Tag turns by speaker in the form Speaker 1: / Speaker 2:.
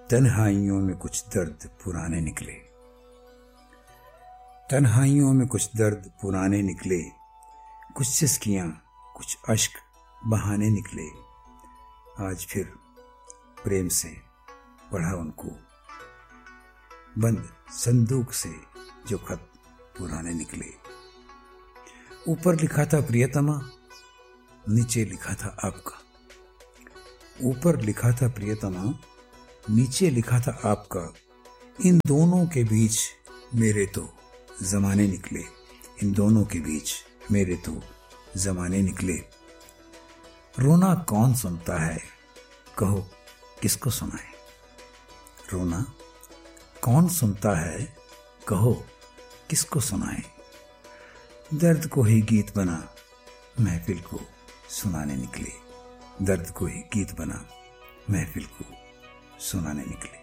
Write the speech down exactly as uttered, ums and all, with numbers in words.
Speaker 1: तन्हाइयों में कुछ दर्द पुराने निकले, तन्हाइयों में कुछ दर्द पुराने निकले, कुछ सिसकियां कुछ अश्क बहाने निकले। आज फिर प्रेम से पढ़ा उनको, बंद संदूक से जो खत पुराने निकले। ऊपर लिखा था प्रियतमा, नीचे लिखा था आपका। ऊपर लिखा था प्रियतमा, नीचे लिखा था आपका। इन दोनों के बीच मेरे तो जमाने निकले, इन दोनों के बीच मेरे तो जमाने निकले। रोना कौन सुनता है, कहो किसको सुनाए। रोना कौन सुनता है, कहो किसको सुनाए। दर्द को ही गीत बना महफिल को सुनाने निकले, दर्द को ही गीत बना महफिल को सुनाने निकले।